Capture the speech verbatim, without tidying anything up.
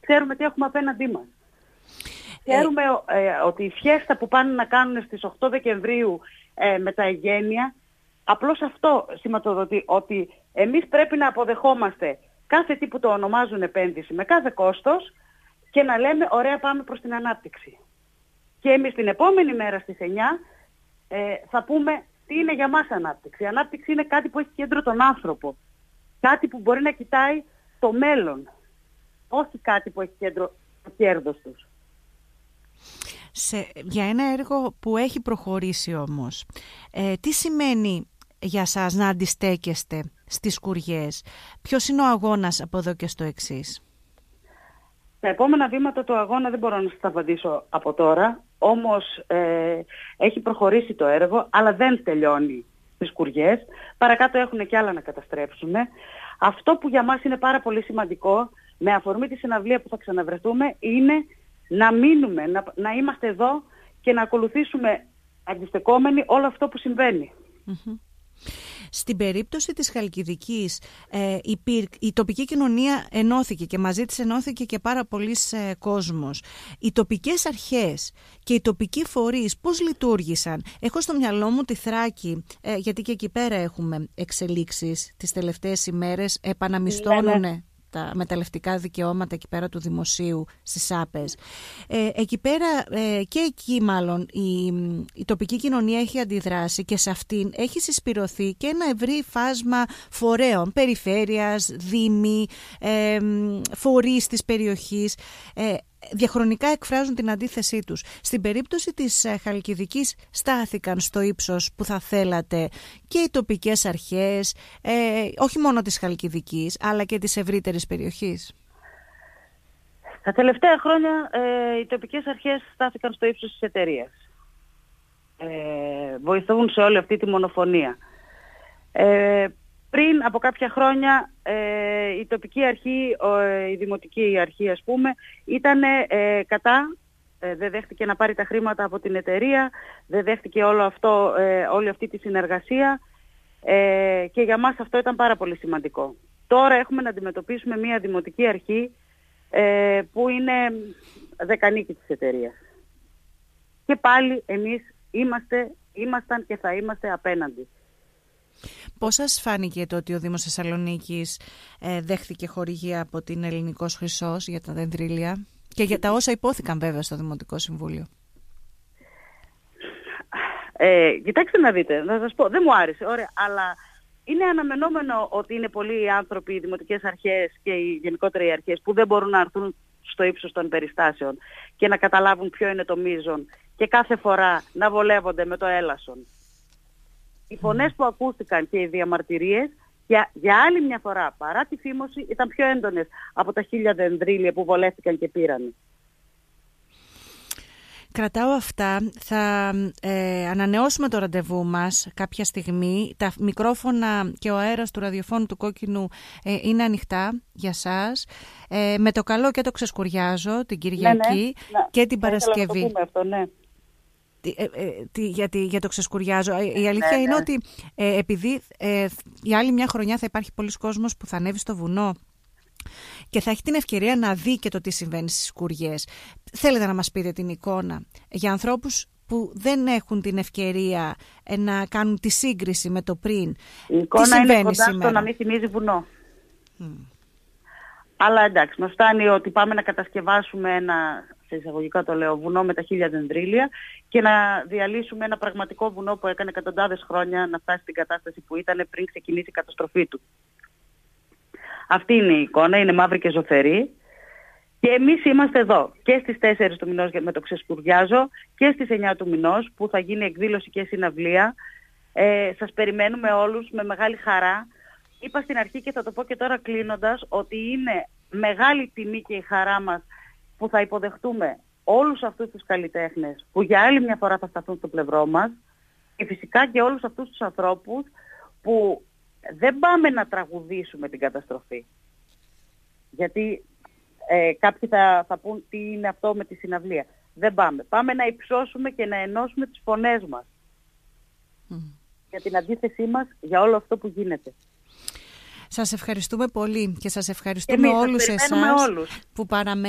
ξέρουμε τι έχουμε απέναντί μας. Ε... Ξέρουμε ε, ότι η φιέστα που πάνε να κάνουν στις οκτώ Δεκεμβρίου ε, με τα εγγένεια, απλώς αυτό σηματοδοτεί ότι εμείς πρέπει να αποδεχόμαστε κάθε τι που το ονομάζουν επένδυση με κάθε κόστος και να λέμε ωραία, πάμε προς την ανάπτυξη. Και εμείς την επόμενη μέρα στις εννιά ε, θα πούμε τι είναι για μας ανάπτυξη. Η ανάπτυξη είναι κάτι που έχει κέντρο τον άνθρωπο. Κάτι που μπορεί να κοιτάει το μέλλον. Όχι κάτι που έχει κέντρο το κέρδος τους. Σε, για ένα έργο που έχει προχωρήσει όμως, ε, τι σημαίνει για σας να αντιστέκεστε στις σκουριές? Ποιος είναι ο αγώνας από εδώ και στο εξής? Τα επόμενα βήματα του αγώνα δεν μπορώ να σας τα απαντήσω από τώρα, όμως ε, έχει προχωρήσει το έργο, αλλά δεν τελειώνει τις σκουριές. Παρακάτω έχουν και άλλα να καταστρέψουν. Αυτό που για μας είναι πάρα πολύ σημαντικό, με αφορμή τη συναυλία που θα ξαναβρεθούμε, είναι να μείνουμε, να, να είμαστε εδώ και να ακολουθήσουμε αντιστεκόμενοι όλο αυτό που συμβαίνει. Mm-hmm. Στην περίπτωση της Χαλκιδικής, ε, η, η τοπική κοινωνία ενώθηκε και μαζί της ενώθηκε και πάρα πολλής ε, κόσμος. Οι τοπικές αρχές και οι τοπικοί φορείς πώς λειτουργήσαν? Έχω στο μυαλό μου τη Θράκη, ε, γιατί και εκεί πέρα έχουμε εξελίξεις τις τελευταίες ημέρες, επαναμισθώνουν ναι, ναι. τα μεταλλευτικά δικαιώματα εκεί πέρα του δημοσίου στις άπες. Ε, εκεί πέρα ε, και εκεί μάλλον η, η τοπική κοινωνία έχει αντιδράσει και σε αυτήν έχει συσπηρωθεί και ένα ευρύ φάσμα φορέων, περιφέρειας, δήμοι, ε, φορείς της περιοχής, ε, διαχρονικά εκφράζουν την αντίθεσή τους. Στην περίπτωση της Χαλκιδικής στάθηκαν στο ύψος που θα θέλατε και οι τοπικές αρχές, ε, όχι μόνο της Χαλκιδικής, αλλά και της ευρύτερης περιοχής? Τα τελευταία χρόνια ε, οι τοπικές αρχές στάθηκαν στο ύψος της εταιρείας. Ε, βοηθούν σε όλη αυτή τη μονοφωνία. Ε, Πριν από κάποια χρόνια ε, η τοπική αρχή, η δημοτική αρχή ας πούμε, ήταν ε, κατά, ε, δεν δέχτηκε να πάρει τα χρήματα από την εταιρεία, δεν δέχτηκε όλο αυτό, ε, όλη αυτή τη συνεργασία ε, και για μας αυτό ήταν πάρα πολύ σημαντικό. Τώρα έχουμε να αντιμετωπίσουμε μια δημοτική αρχή ε, που είναι δεκανίκη της εταιρείας. Και πάλι εμείς είμαστε, ήμασταν και θα είμαστε απέναντι. Πώς σας φάνηκε το ότι ο Δήμος Θεσσαλονίκης ε, δέχθηκε χορηγία από την Ελληνικός Χρυσός για τα δεντρίλια και για τα όσα υπόθηκαν βέβαια στο Δημοτικό Συμβούλιο? Ε, κοιτάξτε να δείτε, να σας πω, δεν μου άρεσε, ωραία, αλλά είναι αναμενόμενο ότι είναι πολλοί οι άνθρωποι, οι δημοτικές αρχές και οι γενικότερα οι αρχές που δεν μπορούν να έρθουν στο ύψος των περιστάσεων και να καταλάβουν ποιο είναι το μείζον και κάθε φορά να βολεύονται με το έλασον. Οι φωνές που ακούστηκαν και οι διαμαρτυρίες για, για άλλη μια φορά παρά τη φήμωση ήταν πιο έντονες από τα χίλια δεντρίλια που βολεύτηκαν και πήραν. Κρατάω αυτά. Θα ε, ανανεώσουμε το ραντεβού μας κάποια στιγμή. Τα μικρόφωνα και ο αέρας του ραδιοφώνου του Κόκκινου ε, είναι ανοιχτά για σας. Ε, με το καλό και το ξεσκουριάζω την Κυριακή ναι, ναι, και την Παρασκευή. Να το αυτό, ναι. Ε, ε, τι, γιατί, για το ξεσκουριάζω. Η αλήθεια ναι, είναι ναι. ότι ε, επειδή ε, η άλλη μια χρονιά θα υπάρχει πολλοί κόσμος που θα ανέβει στο βουνό και θα έχει την ευκαιρία να δει και το τι συμβαίνει στις σκουριές. Θέλετε να μας πείτε την εικόνα για ανθρώπους που δεν έχουν την ευκαιρία ε, να κάνουν τη σύγκριση με το πριν? Η εικόνα είναι κοντά σήμερα στο να μην θυμίζει βουνό. Mm. Αλλά εντάξει, μας φτάνει ότι πάμε να κατασκευάσουμε ένα, σε εισαγωγικά το λέω, βουνό με τα χίλια δεντρίλια και να διαλύσουμε ένα πραγματικό βουνό που έκανε εκατοντάδες χρόνια να φτάσει στην κατάσταση που ήταν πριν ξεκινήσει η καταστροφή του. Αυτή είναι η εικόνα, είναι μαύρη και ζωφερή. Και εμείς είμαστε εδώ και στις τέσσερις του μηνός με το ξεσκουριάζω και στις εννιά του μηνός που θα γίνει εκδήλωση και συναυλία. Ε, σας περιμένουμε όλους με μεγάλη χαρά. Είπα στην αρχή και θα το πω και τώρα κλείνοντας ότι είναι μεγάλη τιμή και η χαρά μας που θα υποδεχτούμε όλους αυτούς τους καλλιτέχνες που για άλλη μια φορά θα σταθούν στο πλευρό μας και φυσικά και όλους αυτούς τους ανθρώπους που δεν πάμε να τραγουδήσουμε την καταστροφή. Γιατί ε, κάποιοι θα, θα πούν τι είναι αυτό με τη συναυλία. Δεν πάμε. Πάμε να υψώσουμε και να ενώσουμε τις φωνές μας mm. για την αντίθεσή μας για όλο αυτό που γίνεται. Σας ευχαριστούμε πολύ και σας ευχαριστούμε και εμείς, όλους εσάς όλους. που παραμένετε.